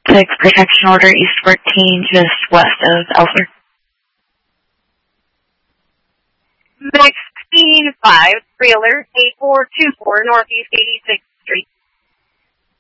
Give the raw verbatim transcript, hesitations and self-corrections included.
six, protection order, East fourteen, just west of Ellsworth. sixteen five, trailer eight four two four, Northeast eighty-six.